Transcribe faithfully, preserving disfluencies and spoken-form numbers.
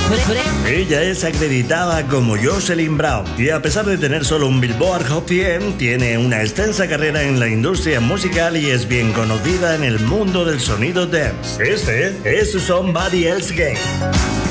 Ella es acreditada como Jocelyn Brown y a pesar de tener solo un Billboard Hot cien, tiene una extensa carrera en la industria musical y es bien conocida en el mundo del sonido dance. Este es Somebody Else Game.